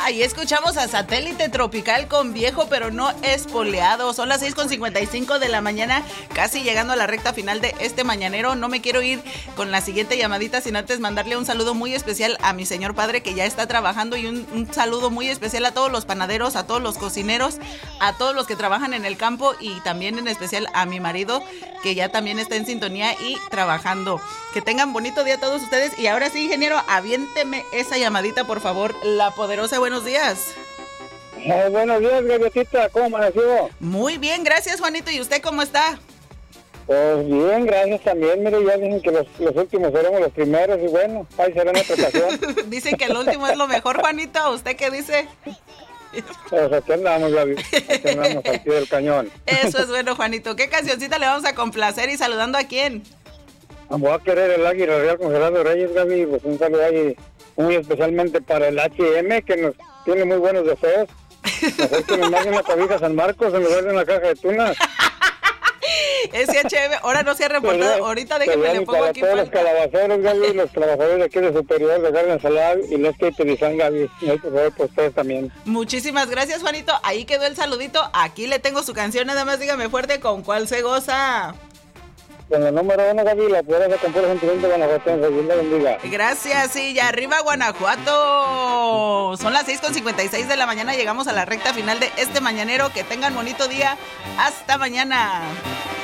Ahí escuchamos a Satélite Tropical con Viejo pero no espoleado. Son las 6:55 de la mañana, casi llegando a la recta final de este mañanero. No me quiero ir con la siguiente llamadita sin antes mandarle un saludo muy especial a mi señor padre que ya está trabajando, y un saludo muy especial a todos los panaderos, a todos los cocineros, a todos los que trabajan en el campo, y también en especial a mi marido que ya también está en sintonía y trabajando. Que tengan bonito día todos ustedes. Y ahora sí, ingeniero, aviénteme esa llamadita, por favor. La Poderosa, buenos días. Buenos días, Gaviotita, ¿cómo amaneció? Muy bien, gracias, Juanito. ¿Y usted cómo está? Pues bien, gracias también. Mire, ya dicen que los últimos seremos los primeros, y bueno, ahí será en otra ocasión. Dicen que el último es lo mejor, Juanito. ¿Usted qué dice? Pues aquí andamos, Gaby. Aquí andamos al pie del cañón. Eso es bueno, Juanito. ¿Qué cancioncita le vamos a complacer y saludando a quién? Voy a querer el Águila Real con Gerardo Reyes, Gaby. Pues un saludo ahí muy especialmente para el H&M, que nos tiene muy buenos deseos. Mejor que nos manden una cobija a San Marcos en lugar de una caja de tunas. Ese H&M, ahora no se ha reportado. Ahorita déjenme le pongo para aquí. Todos los calabaceros, Gaby, los trabajadores de aquí de Superior, de Garden Salad y los que utilizan, Gaby. Y ahí, por favor, pues ustedes también. Muchísimas gracias, Juanito. Ahí quedó el saludito. Aquí le tengo su canción. Nada más dígame fuerte con cuál se goza. Con la número 1, Gaby, la poderosa con puro sentimiento de Guanajuato. Dios la bendiga. Gracias, y ya arriba Guanajuato. Son las 6:56 de la mañana. Llegamos a la recta final de este mañanero. Que tengan bonito día. Hasta mañana.